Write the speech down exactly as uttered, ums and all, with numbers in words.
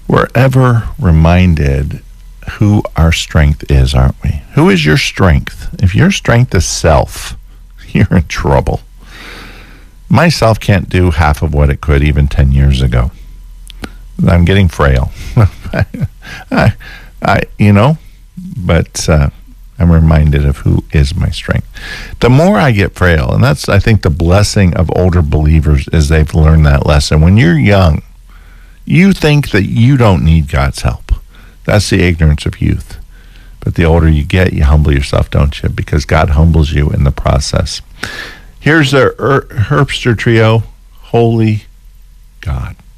We're ever reminded who our strength is, aren't we? Who is your strength? If your strength is self, you're in trouble. Myself can't do half of what it could even ten years ago. I'm getting frail. I, I, you know, but uh, I'm reminded of who is my strength. The more I get frail, and that's, I think, the blessing of older believers is they've learned that lesson. When you're young, you think that you don't need God's help. That's the ignorance of youth. But the older you get, you humble yourself, don't you? Because God humbles you in the process. Here's the Herbster Trio, Holy God.